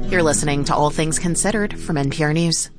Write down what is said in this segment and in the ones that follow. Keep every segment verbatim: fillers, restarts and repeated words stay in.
You're listening to All Things Considered from N P R News.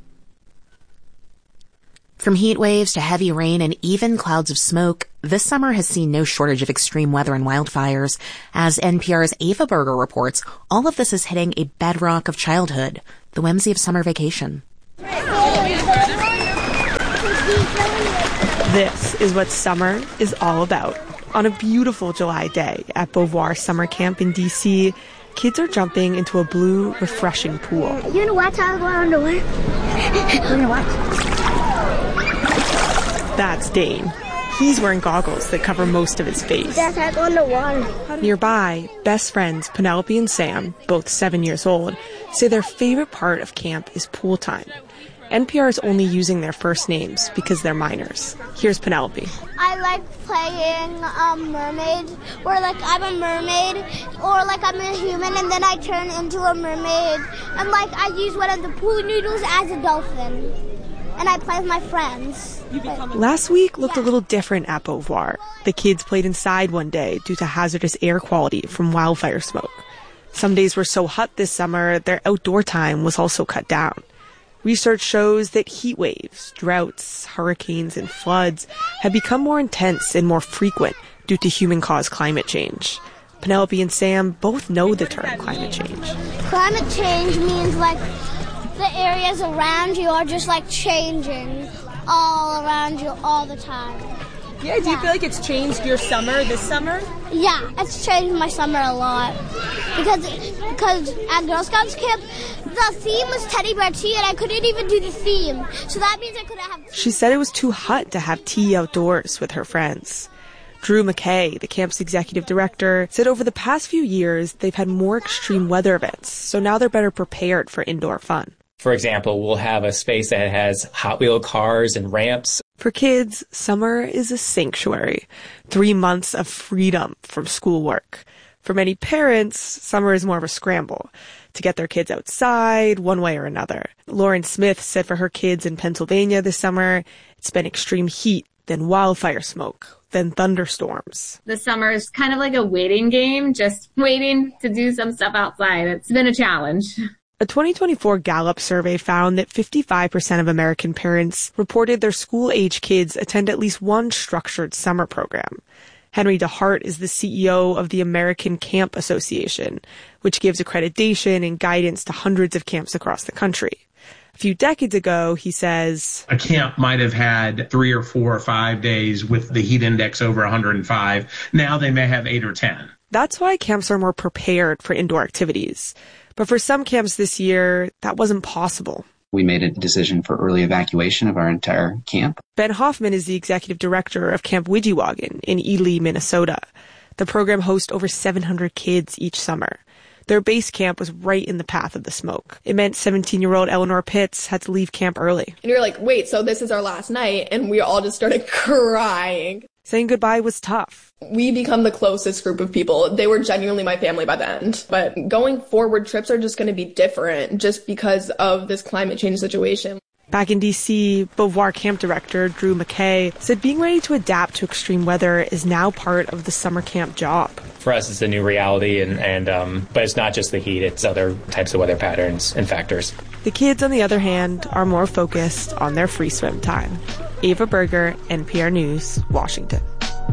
From heat waves to heavy rain and even clouds of smoke, this summer has seen no shortage of extreme weather and wildfires. As N P R's Ava Berger reports, all of this is hitting a bedrock of childhood, the whimsy of summer vacation. This is what summer is all about. On a beautiful July day at Beauvoir Summer Camp in D C, kids are jumping into a blue, refreshing pool. You gonna watch how I go underwater? We're gonna watch. That's Dane. He's wearing goggles that cover most of his face. That's how I go underwater. Nearby, best friends Penelope and Sam, both seven years old, say their favorite part of camp is pool time. N P R is only using their first names because they're minors. Here's Penelope. I like playing um, mermaid, or like I'm a mermaid, or like I'm a human, and then I turn into a mermaid. And like I use one of the pool noodles as a dolphin, and I play with my friends. Last week looked a little different at Beauvoir. The kids played inside one day due to hazardous air quality from wildfire smoke. Some days were so hot this summer, their outdoor time was also cut down. Research shows that heat waves, droughts, hurricanes, and floods have become more intense and more frequent due to human-caused climate change. Penelope and Sam both know the term climate change. Climate change means like the areas around you are just like changing all around you all the time. Yeah, do you feel like it's changed your summer this summer? Yeah, it's changed my summer a lot. Because because at Girl Scouts camp, the theme was Teddy Bear Tea, and I couldn't even do the theme. So that means I couldn't have... She said it was too hot to have tea outdoors with her friends. Drew McKay, the camp's executive director, said over the past few years, they've had more extreme weather events, so now they're better prepared for indoor fun. For example, we'll have a space that has Hot Wheel cars and ramps. For kids, summer is a sanctuary. Three months of freedom from schoolwork. For many parents, summer is more of a scramble to get their kids outside one way or another. Lauren Smith said for her kids in Pennsylvania this summer, it's been extreme heat, then wildfire smoke, then thunderstorms. The summer is kind of like a waiting game, just waiting to do some stuff outside. It's been a challenge. A twenty twenty-four Gallup survey found that fifty-five percent of American parents reported their school-age kids attend at least one structured summer program. Henry DeHart is the C E O of the American Camp Association, which gives accreditation and guidance to hundreds of camps across the country. A few decades ago, he says, a camp might have had three or four or five days with the heat index over one hundred five. Now they may have eight or ten. That's why camps are more prepared for indoor activities. But for some camps this year, that wasn't possible. We made a decision for early evacuation of our entire camp. Ben Hoffman is the executive director of Camp Widgewagon in Ely, Minnesota. The program hosts over seven hundred kids each summer. Their base camp was right in the path of the smoke. It meant seventeen-year-old Eleanor Pitts had to leave camp early. And you're like, wait, so this is our last night? And we all just started crying. Saying goodbye was tough. We become the closest group of people. They were genuinely my family by the end. But going forward, trips are just going to be different just because of this climate change situation. Back in D C, Beauvoir camp director Drew McKay said being ready to adapt to extreme weather is now part of the summer camp job. For us, it's a new reality, and, and um, but it's not just the heat, it's other types of weather patterns and factors. The kids, on the other hand, are more focused on their free swim time. Ava Berger, N P R News, Washington.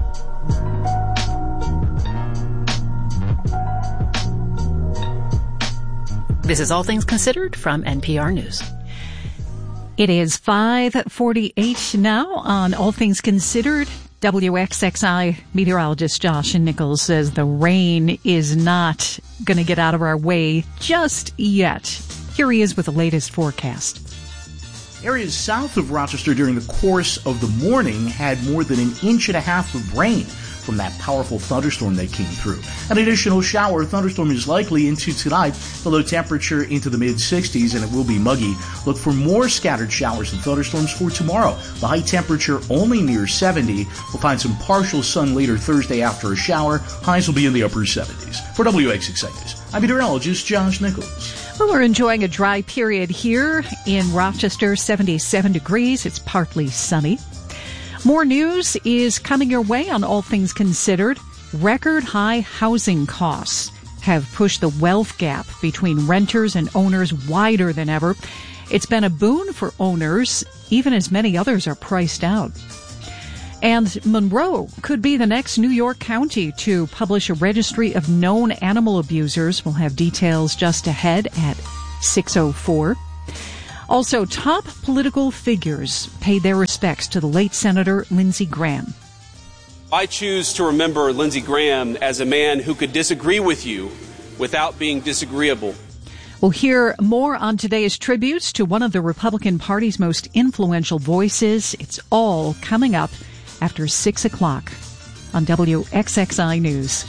This is All Things Considered from N P R News. It is five forty-eight now on All Things Considered. W X X I meteorologist Josh Nichols says the rain is not going to get out of our way just yet. Here he is with the latest forecast. Areas south of Rochester during the course of the morning had more than an inch and a half of rain from that powerful thunderstorm that came through. An additional shower thunderstorm is likely into tonight, the low temperature into the mid sixties, and it will be muggy. Look for more scattered showers and thunderstorms for tomorrow. The high temperature only near seventy. We'll find some partial sun later Thursday after a shower. Highs will be in the upper seventies. For W X X I News, I'm meteorologist Josh Nichols. Well, we're enjoying a dry period here in Rochester, seventy-seven degrees. It's partly sunny. More news is coming your way on All Things Considered. Record high housing costs have pushed the wealth gap between renters and owners wider than ever. It's been a boon for owners, even as many others are priced out. And Monroe could be the next New York county to publish a registry of known animal abusers. We'll have details just ahead at six oh four. Also, top political figures paid their respects to the late Senator Lindsey Graham. I choose to remember Lindsey Graham as a man who could disagree with you without being disagreeable. We'll hear more on today's tributes to one of the Republican Party's most influential voices. It's all coming up after six o'clock on W X X I News.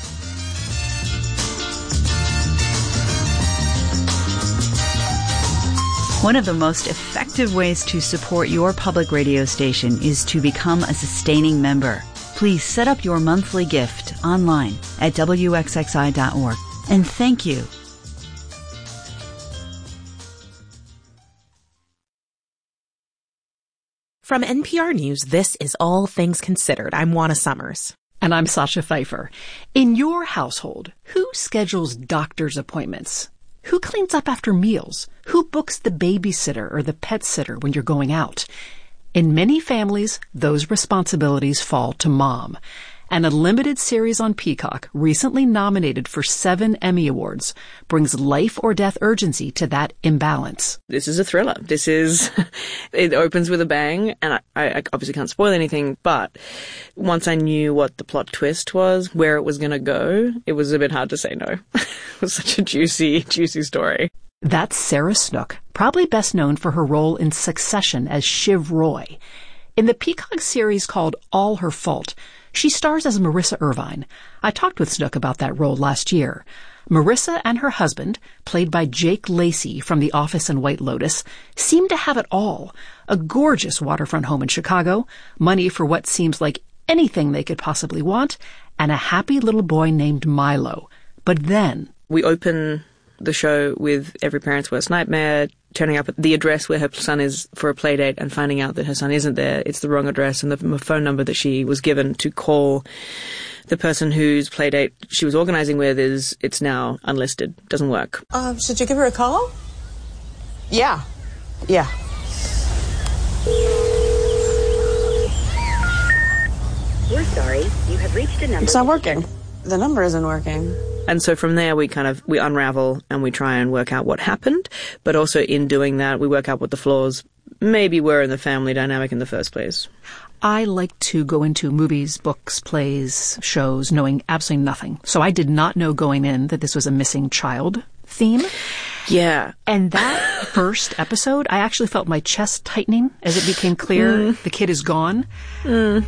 One of the most effective ways to support your public radio station is to become a sustaining member. Please set up your monthly gift online at W X X I dot org. And thank you. From N P R News, this is All Things Considered. I'm Juana Summers. And I'm Sasha Pfeiffer. In your household, who schedules doctor's appointments? Who cleans up after meals? Who books the babysitter or the pet sitter when you're going out? In many families, those responsibilities fall to mom. And a limited series on Peacock, recently nominated for seven Emmy Awards, brings life or death urgency to that imbalance. This is a thriller. This is, it opens with a bang, and I, I obviously can't spoil anything, but once I knew what the plot twist was, where it was going to go, it was a bit hard to say no. It was such a juicy, juicy story. That's Sarah Snook, probably best known for her role in Succession as Shiv Roy. In the Peacock series called All Her Fault, she stars as Marissa Irvine. I talked with Snook about that role last year. Marissa and her husband, played by Jake Lacey from The Office and White Lotus, seem to have it all. A gorgeous waterfront home in Chicago, money for what seems like anything they could possibly want, and a happy little boy named Milo. But then... We open the show with every parent's worst nightmare, turning up at the address where her son is for a play date and finding out that her son isn't there. It's the wrong address, and the phone number that she was given to call the person whose play date she was organizing with is, it's now unlisted. Doesn't work. Uh, should you give her a call? Yeah. Yeah. We're sorry. You have reached a number. It's not working. The number isn't working. And so from there, we kind of, we unravel and we try and work out what happened. But also in doing that, we work out what the flaws maybe were in the family dynamic in the first place. I like to go into movies, books, plays, shows, knowing absolutely nothing. So I did not know going in that this was a missing child theme. Yeah. And that first episode, I actually felt my chest tightening as it became clear mm. the kid is gone. Mm.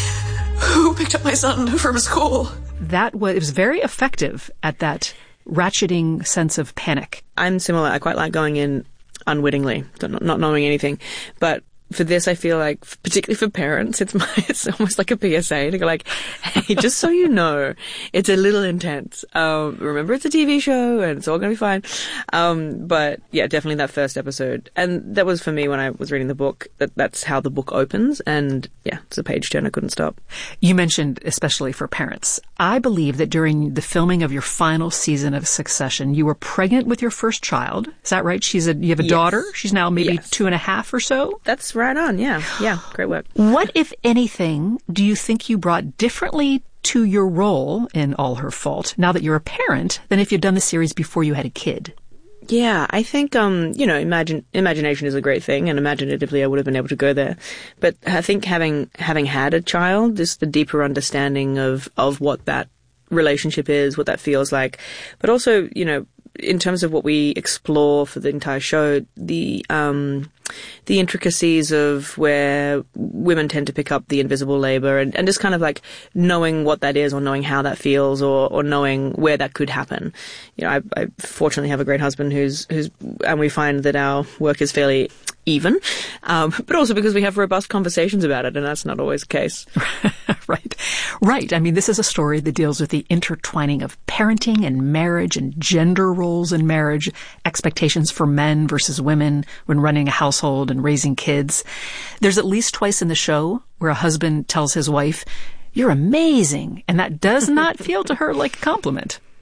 Who picked up my son from school? That was, it was very effective at that ratcheting sense of panic. I'm similar. I quite like going in unwittingly, not knowing anything. But for this, I feel like, particularly for parents, it's my, it's almost like a P S A to go like, hey, just so you know, it's a little intense. Um, remember, it's a T V show and it's all going to be fine. Um, but yeah, definitely that first episode. And that was for me when I was reading the book, that that's how the book opens. And yeah, it's a page turn. I couldn't stop. You mentioned, especially for parents, I believe that during the filming of your final season of Succession, you were pregnant with your first child. Is that right? She's a, you have a yes. daughter. She's now maybe yes. two and a half or so. That's right. Right on, yeah. Yeah, great work. What, if anything, do you think you brought differently to your role in All Her Fault now that you're a parent than if you'd done the series before you had a kid? Yeah, I think, um, you know, imagine, imagination is a great thing, and imaginatively I would have been able to go there. But I think having, having had a child, just the deeper understanding of, of what that relationship is, what that feels like, but also, you know, in terms of what we explore for the entire show, the um, the intricacies of where women tend to pick up the invisible labor, and, and just kind of like knowing what that is, or knowing how that feels, or, or knowing where that could happen. You know, I, I fortunately have a great husband who's who's, and we find that our work is fairly even, um, but also because we have robust conversations about it, and that's not always the case. Right. Right. I mean, this is a story that deals with the intertwining of parenting and marriage and gender roles in marriage, expectations for men versus women when running a household and raising kids. There's at least twice in the show where a husband tells his wife, "You're amazing," and that does not feel to her like a compliment.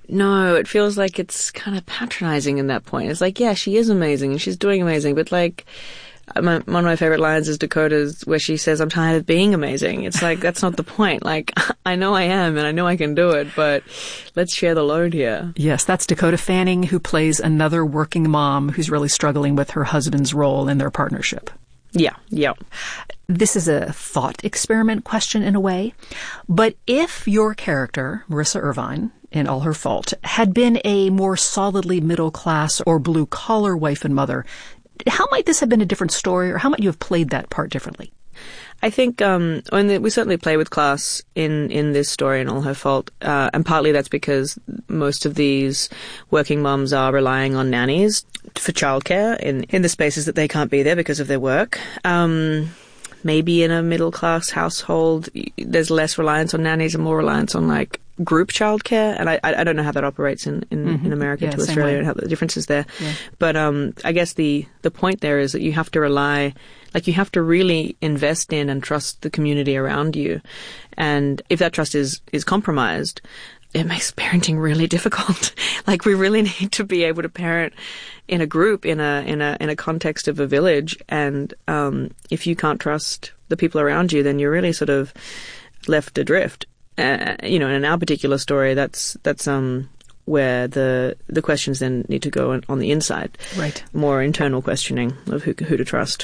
No, it feels like it's kind of patronizing in that point. It's like, yeah, she is amazing and she's doing amazing, but like, my, one of my favorite lines is Dakota's where she says, I'm tired of being amazing. It's like, that's not the point. Like, I know I am and I know I can do it, but let's share the load here. Yes, that's Dakota Fanning, who plays another working mom who's really struggling with her husband's role in their partnership. Yeah, yeah. This is a thought experiment question in a way, but if your character, Marissa Irvine, in All Her Fault, had been a more solidly middle-class or blue-collar wife and mother, how might this have been a different story, or how might you have played that part differently? I think um, when we certainly play with class in, in this story and All Her Fault, uh, and partly that's because most of these working moms are relying on nannies for childcare in, in the spaces that they can't be there because of their work. Um, maybe in a middle-class household, there's less reliance on nannies and more reliance on, like, group childcare, and I I don't know how that operates in in, mm-hmm. in America yeah, to Australia and how the difference is there. Yeah. But um, I guess the the point there is that you have to rely, like you have to really invest in and trust the community around you, and if that trust is is compromised, it makes parenting really difficult. Like we really need to be able to parent in a group, in a in a in a context of a village, and um, if you can't trust the people around you, then you're really sort of left adrift. Uh, you know, in our particular story, that's that's um where the the questions then need to go on, on the inside, right? More internal questioning of who who to trust.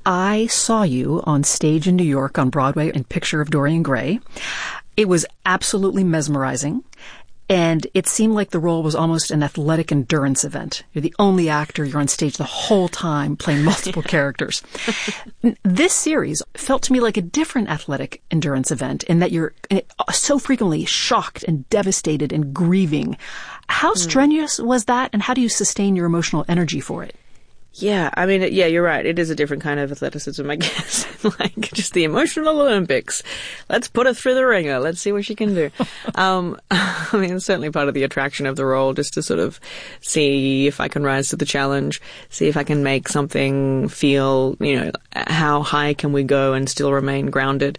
I saw you on stage in New York on Broadway in Picture of Dorian Gray. It was absolutely mesmerizing, and it seemed like the role was almost an athletic endurance event. You're the only actor, you're on stage the whole time playing multiple characters. This series felt to me like a different athletic endurance event in that you're so frequently shocked and devastated and grieving. How strenuous was that, and how do you sustain your emotional energy for it? Yeah, I mean, yeah, you're right. It is a different kind of athleticism, I guess. Like, just the emotional Olympics. Let's put her through the ringer. Let's see what she can do. um, I mean, it's certainly part of the attraction of the role, just to sort of see if I can rise to the challenge, see if I can make something feel, you know, how high can we go and still remain grounded.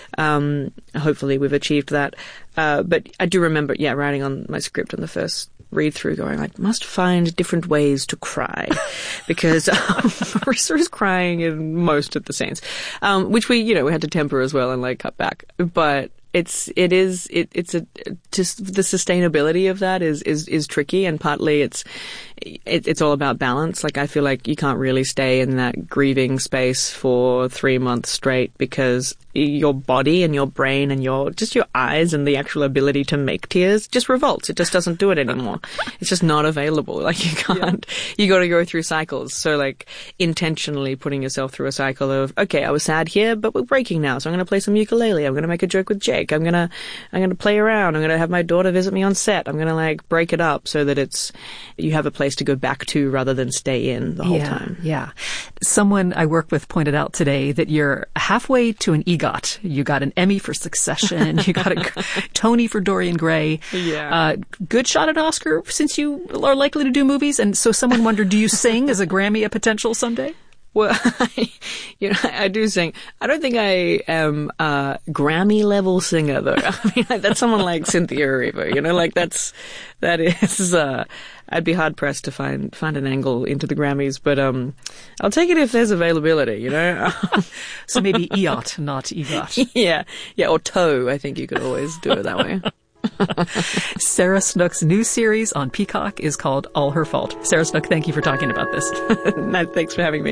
Um, hopefully we've achieved that. Uh, but I do remember, yeah, writing on my script on the first read through going like, must find different ways to cry because um, Marissa is crying in most of the scenes, um, which we, you know, we had to temper as well and like cut back. But it's, it is, it, it's a, just the sustainability of that is, is, is tricky. And partly it's, it, it's all about balance. Like I feel like you can't really stay in that grieving space for three months straight because your body and your brain and your, just your eyes and the actual ability to make tears just revolts. It just doesn't do it anymore. It's just not available. Like you can't, yeah. You got to go through cycles. So like intentionally putting yourself through a cycle of, okay, I was sad here, but we're breaking now. So I'm going to play some ukulele. I'm going to make a joke with Jake. I'm going to, I'm going to play around. I'm going to have my daughter visit me on set. I'm going to like break it up so that it's, you have a place to go back to rather than stay in the whole yeah, time. Yeah. Someone I work with pointed out today that you're halfway to an EGOT. You got an Emmy for Succession. You got a Tony for Dorian Gray. Yeah. Uh, good shot at Oscar since you are likely to do movies. And so someone wondered, do you sing? Is a Grammy a potential someday? Well, I, you know, I do sing. I don't think I am a Grammy level singer though. I mean, that's someone like Cynthia Erivo, you know, like that's, that is, uh, I'd be hard pressed to find, find an angle into the Grammys, but, um, I'll take it if there's availability, you know? So maybe E O T, not EGOT. Yeah. Yeah. Or T O, I think you could always do it that way. Sarah Snook's new series on Peacock is called All Her Fault. Sarah Snook, thank you for talking about this. No, thanks for having me.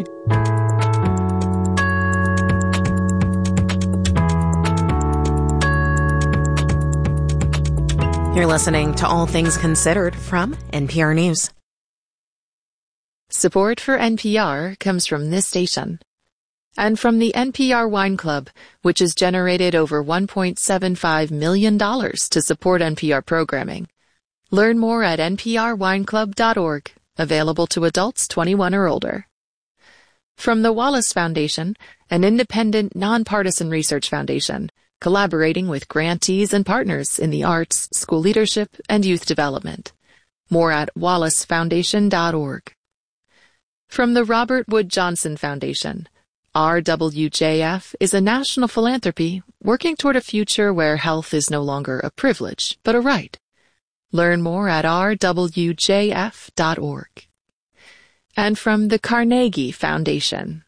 You're listening to All Things Considered from N P R News. Support for N P R comes from this station and from the N P R Wine Club, which has generated over one point seven five million dollars to support N P R programming. Learn more at N P R wine club dot org, available to adults twenty-one or older. From the Wallace Foundation, an independent, nonpartisan research foundation, collaborating with grantees and partners in the arts, school leadership, and youth development. More at wallace foundation dot org. From the Robert Wood Johnson Foundation, R W J F is a national philanthropy working toward a future where health is no longer a privilege, but a right. Learn more at r w j f dot org. And from the Carnegie Foundation.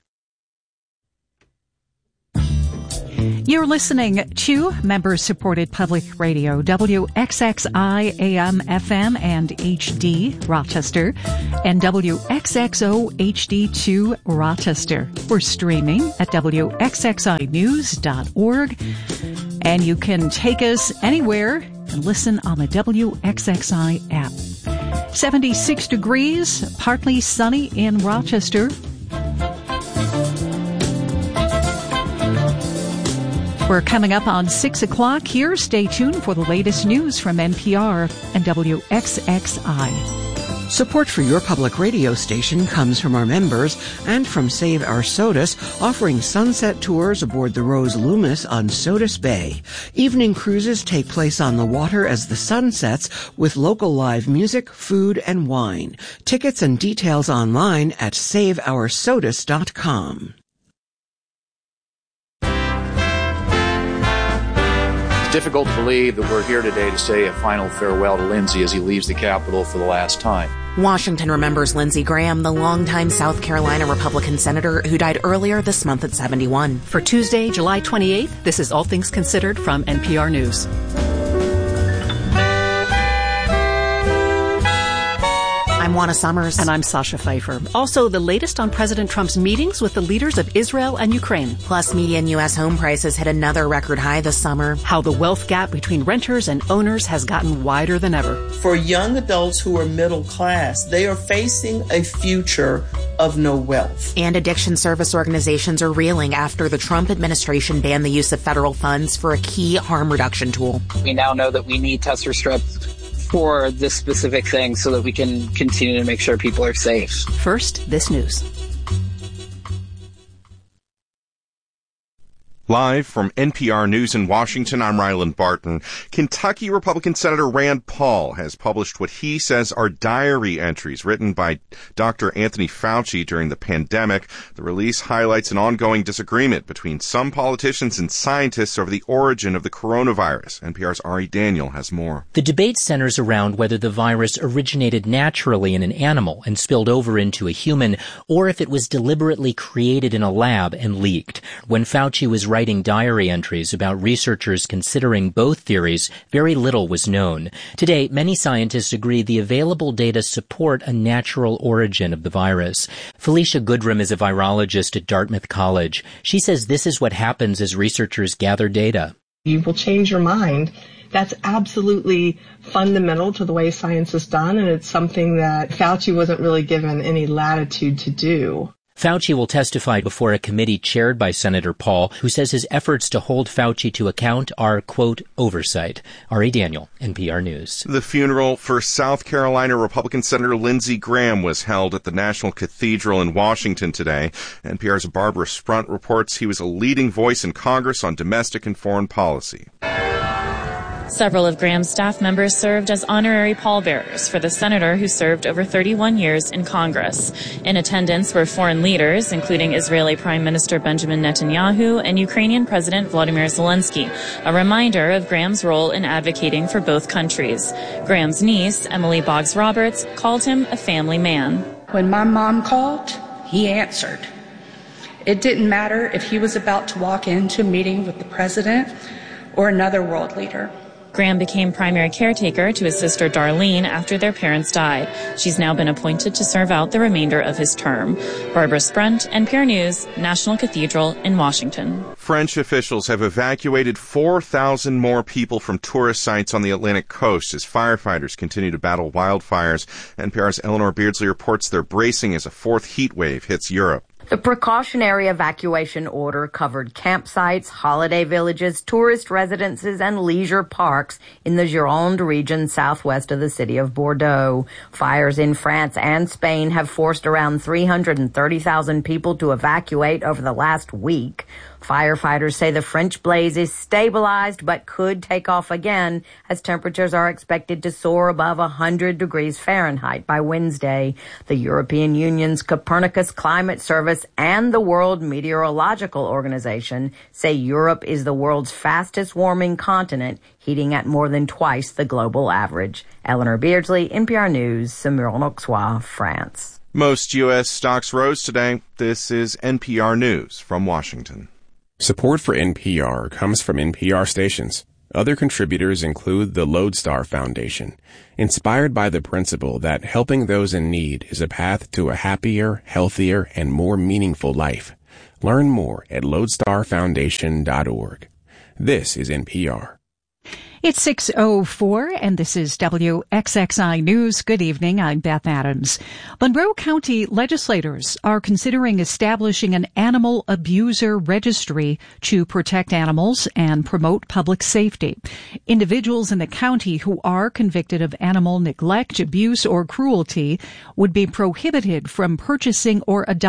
You're listening to member-supported public radio, W X X I A M F M and H D Rochester, and W X X O H D two Rochester. We're streaming at w x x i news dot org, and you can take us anywhere and listen on the W X X I app. seventy-six degrees, partly sunny in Rochester. We're coming up on six o'clock here. Stay tuned for the latest news from N P R and W X X I. Support for your public radio station comes from our members and from Save Our SOTUS, offering sunset tours aboard the Rose Loomis on SOTUS Bay. Evening cruises take place on the water as the sun sets with local live music, food, and wine. Tickets and details online at save our sotus dot com. It's difficult to believe that we're here today to say a final farewell to Lindsey as he leaves the Capitol for the last time. Washington remembers Lindsey Graham, the longtime South Carolina Republican senator who died earlier this month at seventy-one. For Tuesday, July twenty-eighth, this is All Things Considered from N P R News. I'm Juana Summers. And I'm Sasha Pfeiffer. Also, the latest on President Trump's meetings with the leaders of Israel and Ukraine. Plus, median U S home prices hit another record high this summer. How the wealth gap between renters and owners has gotten wider than ever. For young adults who are middle class, they are facing a future of no wealth. And addiction service organizations are reeling after the Trump administration banned the use of federal funds for a key harm reduction tool. We now know that we need test or strip for this specific thing so that we can continue to make sure people are safe. First, this news. Live from N P R News in Washington, I'm Ryland Barton. Kentucky Republican Senator Rand Paul has published what he says are diary entries written by Doctor Anthony Fauci during the pandemic. The release highlights an ongoing disagreement between some politicians and scientists over the origin of the coronavirus. N P R's Ari Daniel has more. The debate centers around whether the virus originated naturally in an animal and spilled over into a human, or if it was deliberately created in a lab and leaked. When Fauci was writing diary entries about researchers considering both theories, very little was known. Today, many scientists agree the available data support a natural origin of the virus. Felicia Goodrum is a virologist at Dartmouth College. She says this is what happens as researchers gather data. You will change your mind. That's absolutely fundamental to the way science is done, and it's something that Fauci wasn't really given any latitude to do. Fauci will testify before a committee chaired by Senator Paul, who says his efforts to hold Fauci to account are, quote, oversight. Ari Daniel, N P R News. The funeral for South Carolina Republican Senator Lindsey Graham was held at the National Cathedral in Washington today. N P R's Barbara Sprunt reports he was a leading voice in Congress on domestic and foreign policy. Several of Graham's staff members served as honorary pallbearers for the senator who served over thirty-one years in Congress. In attendance were foreign leaders, including Israeli Prime Minister Benjamin Netanyahu and Ukrainian President Volodymyr Zelensky, a reminder of Graham's role in advocating for both countries. Graham's niece, Emily Boggs Roberts, called him a family man. When my mom called, he answered. It didn't matter if he was about to walk into a meeting with the president or another world leader. Graham became primary caretaker to his sister Darlene after their parents died. She's now been appointed to serve out the remainder of his term. Barbara Sprunt, N P R News, National Cathedral in Washington. French officials have evacuated four thousand more people from tourist sites on the Atlantic coast as firefighters continue to battle wildfires. N P R's Eleanor Beardsley reports they're bracing as a fourth heat wave hits Europe. The precautionary evacuation order covered campsites, holiday villages, tourist residences, and leisure parks in the Gironde region southwest of the city of Bordeaux. Fires in France and Spain have forced around three hundred thirty thousand people to evacuate over the last week. Firefighters say the French blaze is stabilized but could take off again as temperatures are expected to soar above one hundred degrees Fahrenheit by Wednesday. The European Union's Copernicus Climate Service and the World Meteorological Organization say Europe is the world's fastest warming continent, heating at more than twice the global average. Eleanor Beardsley, N P R News, Saumur-en-Auxois, France. Most U S stocks rose today. This is N P R News from Washington. Support for N P R comes from N P R stations. Other contributors include the Lodestar Foundation, inspired by the principle that helping those in need is a path to a happier, healthier, and more meaningful life. Learn more at lodestar foundation dot org. This is N P R. It's six oh four, and this is W X X I News. Good evening. I'm Beth Adams. Monroe County legislators are considering establishing an animal abuser registry to protect animals and promote public safety. Individuals in the county who are convicted of animal neglect, abuse, or cruelty would be prohibited from purchasing or adopting